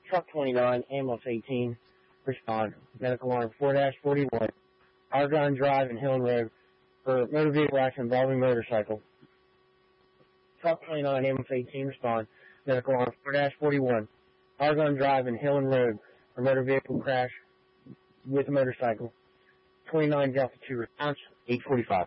Truck 29, ambulance 18, respond. Medical alarm 4-41, Argonne Drive and Hill Road for motor vehicle accident involving motorcycle. Truck 29, ambulance 18, respond. Medical alarm 4-41, Argonne Drive and Hill Road for motor vehicle crash with a motorcycle. 29 Delta 2 response, 8:45.